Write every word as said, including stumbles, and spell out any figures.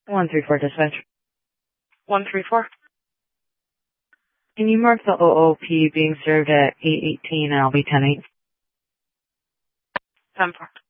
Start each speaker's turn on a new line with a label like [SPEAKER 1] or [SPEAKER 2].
[SPEAKER 1] one three four dispatch.
[SPEAKER 2] one three four.
[SPEAKER 1] Can you mark the O O P being served at eight eighteen and I'll be ten eight?
[SPEAKER 2] ten four.